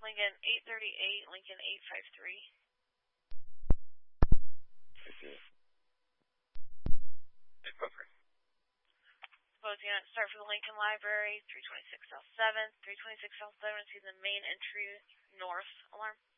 Lincoln 838, Lincoln 853. Okay. Proposed unit start for the Lincoln Library, 326 South 7th, 326 South 7th to the main entry north alarm.